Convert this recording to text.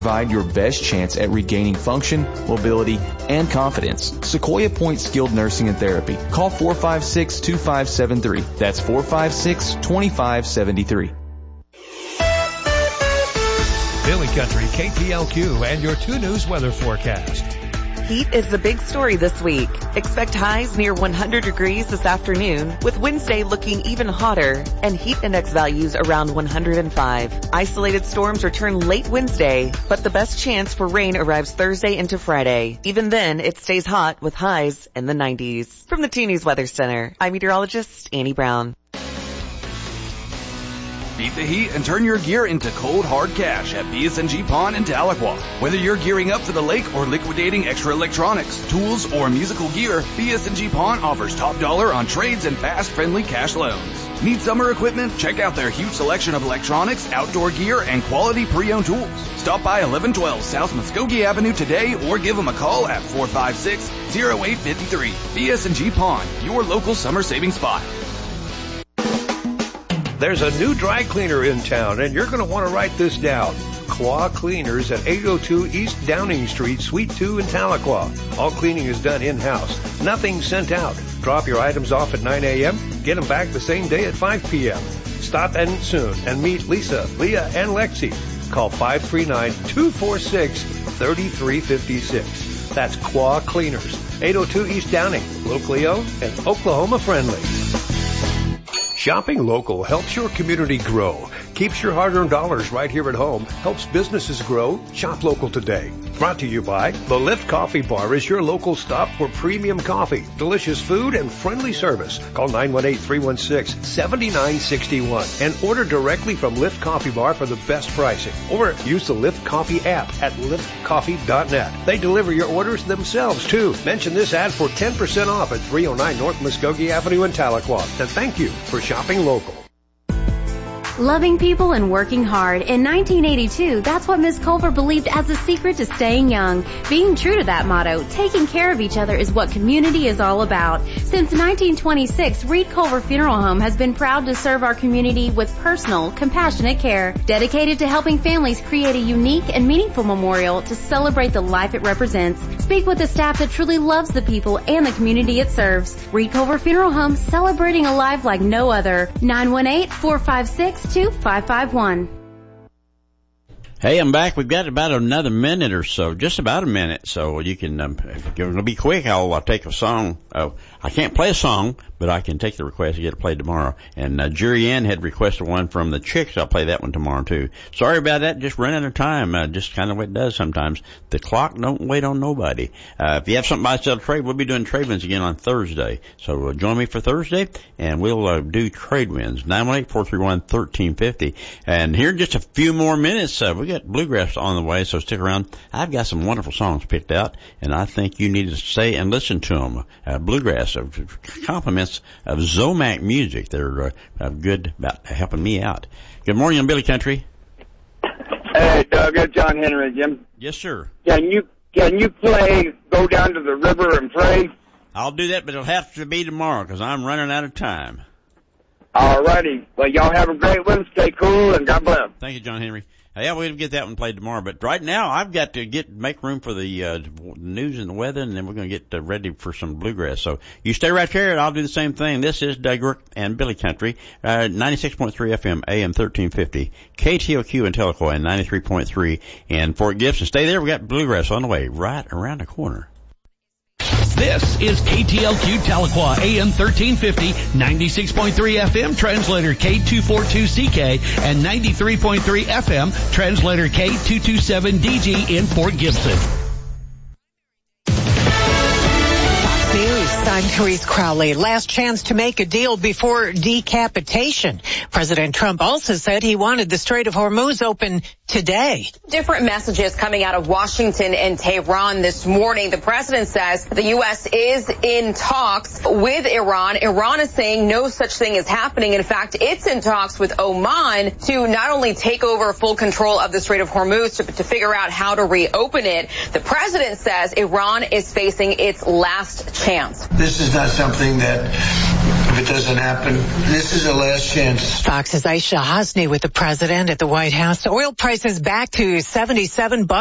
Provide your best chance at regaining function, mobility, and confidence. Sequoia Point Skilled Nursing and Therapy. Call 456-2573. That's 456-2573. Billy Country, KTLQ, and your 2 News weather forecast. Heat is the big story this week. Expect highs near 100 degrees this afternoon, with Wednesday looking even hotter and heat index values around 105. Isolated storms return late Wednesday, but the best chance for rain arrives Thursday into Friday. Even then, it stays hot with highs in the 90s. From the 2 News Weather Center, I'm meteorologist Annie Brown. Beat the heat and turn your gear into cold, hard cash at BS&G Pawn in Tahlequah. Whether you're gearing up for the lake or liquidating extra electronics, tools, or musical gear, BS&G Pawn offers top dollar on trades and fast, friendly cash loans. Need summer equipment? Check out their huge selection of electronics, outdoor gear, and quality pre-owned tools. Stop by 1112 South Muskogee Avenue today or give them a call at 456-0853. BS&G Pawn, your local summer saving spot. There's a new dry cleaner in town, and you're going to want to write this down. Claw Cleaners at 802 East Downing Street, Suite 2 in Tahlequah. All cleaning is done in-house. Nothing sent out. Drop your items off at 9 a.m., get them back the same day at 5 p.m. Stop in soon and meet Lisa, Leah, and Lexi. Call 539-246-3356. That's Claw Cleaners, 802 East Downing, locally owned and Oklahoma friendly. Shopping local helps your community grow, keeps your hard-earned dollars right here at home, helps businesses grow. Shop local today. Brought to you by The Lift Coffee Bar is your local stop for premium coffee, delicious food, and friendly service. Call 918-316-7961 and order directly from Lift Coffee Bar for the best pricing. Or use the Lift Coffee app at liftcoffee.net. They deliver your orders themselves, too. Mention this ad for 10% off at 309 North Muskogee Avenue in Tahlequah. And thank you for shopping local. Loving people and working hard. In 1982, that's what Ms. Culver believed as the secret to staying young. Being true to that motto, taking care of each other is what community is all about. Since 1926, Reed Culver Funeral Home has been proud to serve our community with personal, compassionate care, dedicated to helping families create a unique and meaningful memorial to celebrate the life it represents. Speak with the staff that truly loves the people and the community it serves. Reed Culver Funeral Home, celebrating a life like no other. 918-456-2551. Hey, I'm back. We've got about another minute or so, just about a minute. So you can, if you're going to be quick, I'll take a song. I can't play a song, but I can take the request and get it played tomorrow. And Jerry Ann had requested one from the Chicks. I'll play that one tomorrow too. Sorry about that. Just running out of time. Just kind of what it does sometimes. The clock don't wait on nobody. If you have something by sell trade, we'll be doing trade wins again on Thursday. So join me for Thursday, and we'll do trade wins. 918-431-1350. And here in just a few more minutes, we got bluegrass on the way, so stick around. I've got some wonderful songs picked out, and I think you need to stay and listen to them. Bluegrass compliments of Zomac Music. They're good about helping me out. Good morning on Billy Country. Hey, Doug, it's John Henry, Jim. Yes, sir. Can you play Go Down to the River and Pray? I'll do that, but it'll have to be tomorrow because I'm running out of time. All righty. Well, y'all have a great one. Stay cool, and God bless. Thank you, John Henry. Yeah, we'll get that one played tomorrow. But right now, I've got to make room for the news and the weather, and then we're going to get ready for some bluegrass. So you stay right here, and I'll do the same thing. This is Doug Rook and Billy Country, 96.3 FM, AM 1350, KTOQ in Tahlequah, and 93.3 in Fort Gibson. Stay there. We got bluegrass on the way right around the corner. This is KTLQ Tahlequah, AM 1350, 96.3 FM, translator K242CK, and 93.3 FM, translator K227DG in Fort Gibson. News. I'm Therese Crowley. Last chance to make a deal before decapitation. President Trump also said he wanted the Strait of Hormuz open today. Different messages coming out of Washington and Tehran this morning. The president says the U.S. is in talks with Iran. Iran is saying no such thing is happening. In fact, it's in talks with Oman to not only take over full control of the Strait of Hormuz, but to figure out how to reopen it. The president says Iran is facing its last chance. This is not something that it doesn't happen. This is the last chance. Fox's Aisha Hasni with the president at the White House. Oil prices back to $77